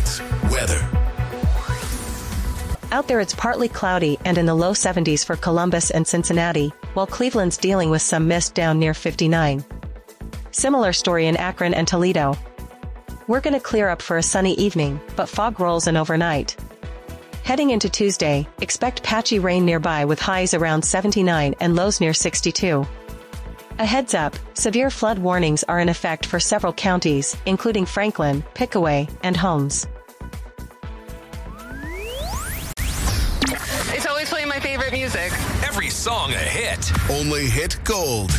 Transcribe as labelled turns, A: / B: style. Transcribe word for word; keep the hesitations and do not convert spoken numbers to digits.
A: Sports weather.
B: Out there, it's partly cloudy and in the low seventies for Columbus and Cincinnati, while Cleveland's dealing with some mist down near fifty-nine. Similar story in Akron and Toledo. We're going to clear up for a sunny evening, but fog rolls in overnight. Heading into Tuesday, expect patchy rain nearby with highs around seventy-nine and lows near sixty-two. A heads up, severe flood warnings are in effect for several counties, including Franklin, Pickaway, and Holmes.
C: It's always playing my favorite music.
A: Every song a hit. Only hit gold.